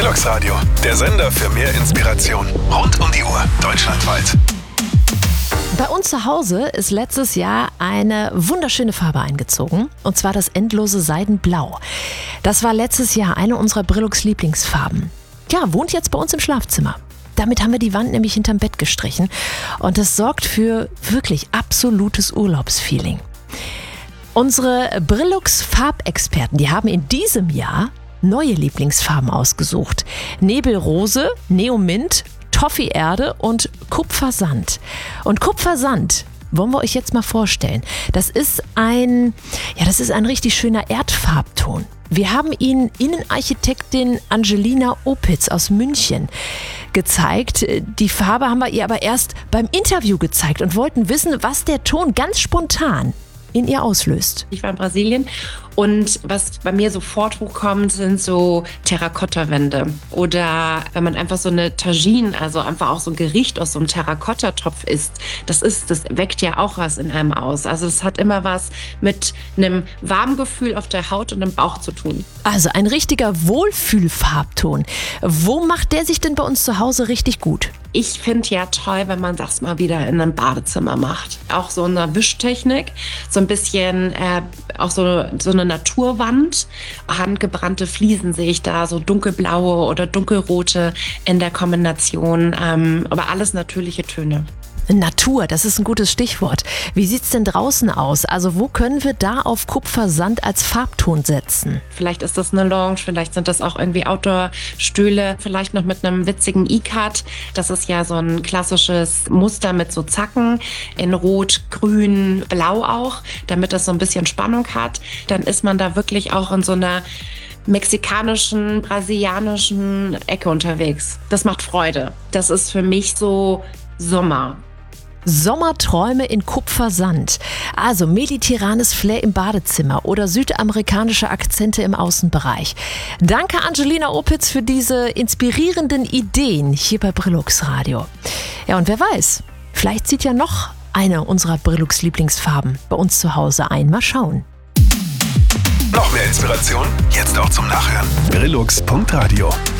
Brillux Radio, der Sender für mehr Inspiration. Rund um die Uhr, deutschlandweit. Bei uns zu Hause ist letztes Jahr eine wunderschöne Farbe eingezogen, und zwar das endlose Seidenblau. Das war letztes Jahr eine unserer Brillux Lieblingsfarben. Ja, wohnt jetzt bei uns im Schlafzimmer. Damit haben wir die Wand nämlich hinterm Bett gestrichen, und das sorgt für wirklich absolutes Urlaubsfeeling. Unsere Brillux Farbexperten, die haben in diesem Jahr neue Lieblingsfarben ausgesucht. Nebelrose, Neomint, Toffee-Erde und Kupfersand. Und Kupfersand wollen wir euch jetzt mal vorstellen. Das ist ein richtig schöner Erdfarbton. Wir haben ihn Innenarchitektin Angelina Opitz aus München gezeigt. Die Farbe haben wir ihr aber erst beim Interview gezeigt und wollten wissen, was der Ton ganz spontan in ihr auslöst. Ich war in Brasilien und was bei mir sofort hochkommt, sind so Terrakotta-Wände. Oder wenn man einfach so eine Tagine, also einfach auch so ein Gericht aus so einem Terrakotta-Topf isst, das weckt ja auch was in einem aus. Also das hat immer was mit einem warmen Gefühl auf der Haut und im Bauch zu tun. Also ein richtiger Wohlfühlfarbton. Wo macht der sich denn bei uns zu Hause richtig gut? Ich finde ja toll, wenn man das mal wieder in einem Badezimmer macht. Auch so eine Wischtechnik, so ein bisschen auch so eine Naturwand. Handgebrannte Fliesen sehe ich da, so dunkelblaue oder dunkelrote in der Kombination. Aber alles natürliche Töne. Natur, das ist ein gutes Stichwort. Wie sieht's denn draußen aus? Also wo können wir da auf Kupfersand als Farbton setzen? Vielleicht ist das eine Lounge, vielleicht sind das auch irgendwie Outdoor-Stühle, vielleicht noch mit einem witzigen E-Cut. Das ist ja so ein klassisches Muster mit so Zacken in Rot, Grün, Blau auch, damit das so ein bisschen Spannung hat. Dann ist man da wirklich auch in so einer mexikanischen, brasilianischen Ecke unterwegs. Das macht Freude. Das ist für mich so Sommer. Sommerträume in Kupfersand. Also mediterranes Flair im Badezimmer oder südamerikanische Akzente im Außenbereich. Danke Angelina Opitz für diese inspirierenden Ideen hier bei Brillux Radio. Ja, und wer weiß, vielleicht zieht ja noch eine unserer Brillux Lieblingsfarben bei uns zu Hause ein. Mal schauen. Noch mehr Inspiration? Jetzt auch zum Nachhören. Brillux.radio